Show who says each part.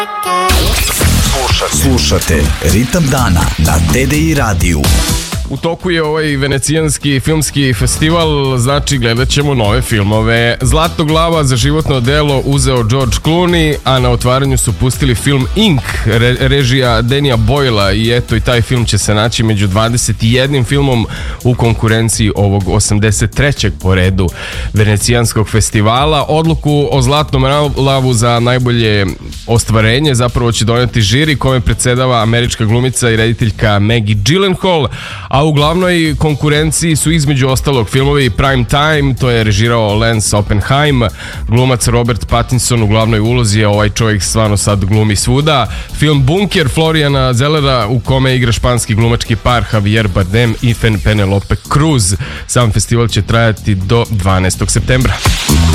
Speaker 1: Slušate Ritam dana na TDI radiju.
Speaker 2: U toku je ovaj venecijanski filmski festival, znači gledat ćemo nove filmove. Zlatnog lava za životno delo uzeo George Clooney, a na otvaranju su pustili film Ink, režija Dannya Boylea, i eto i taj film će se naći među 21 filmom u konkurenciji ovog 83. po redu venecijanskog festivala. Odluku o Zlatnom lavu za najbolje ostvarenje zapravo će doneti žiri kome predsedava američka glumica i rediteljka Maggie Gyllenhaal, a u glavnoj konkurenciji su između ostalog filmovi Prime Time, to je režirao Lance Oppenheim, glumac Robert Pattinson u glavnoj ulozi, je ovaj čovjek stvarno sad glumi svuda, film Bunker Florijana Zellera u kome igra španski glumački par Javier Bardem i Penelope Cruz. Sam festival će trajati do 12. septembra.